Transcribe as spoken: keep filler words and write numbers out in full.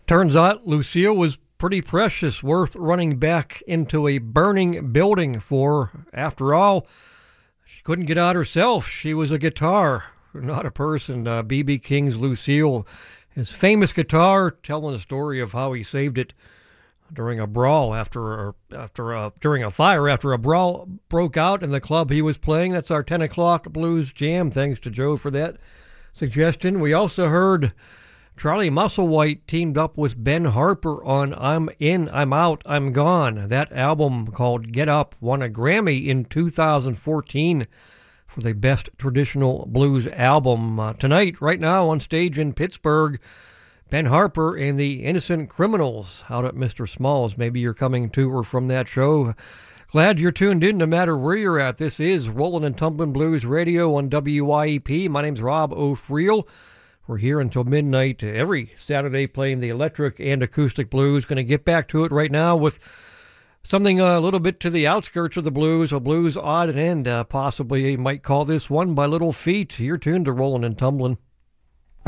Turns out Lucille was pretty precious, worth running back into a burning building for. After all, she couldn't get out herself. She was a guitar, not a person. Uh, B B King's Lucille, his famous guitar, telling the story of how he saved it during a brawl after after a, during a fire after a brawl broke out in the club he was playing. That's our ten o'clock blues jam. Thanks to Joe for that suggestion. We also heard Charlie Musselwhite teamed up with Ben Harper on I'm In, I'm Out, I'm Gone. That album called Get Up won a Grammy in two thousand fourteen for the Best Traditional Blues Album. Uh, tonight, right now on stage in Pittsburgh, Ben Harper and the Innocent Criminals out at Mister Smalls. Maybe you're coming to or from that show. Glad you're tuned in no matter where you're at. This is Rollin' and Tumblin' Blues Radio on W Y E P. My name's Rob O'Friel. We're here until midnight every Saturday playing the electric and acoustic blues. Going to get back to it right now with something a little bit to the outskirts of the blues, a blues odd and end. Uh, possibly you might call this one by Little Feat. You're tuned to Rollin' and Tumblin'.